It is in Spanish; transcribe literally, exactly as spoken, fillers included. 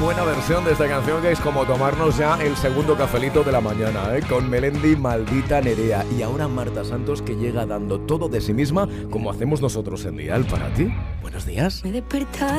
buena versión de esta canción que es como tomarnos ya el segundo cafelito de la mañana, ¿eh? Con Melendi, Maldita Nerea. Y ahora Marta Santos, que llega dando todo de sí misma, como hacemos nosotros en Dial para ti. Buenos días. Me he despertado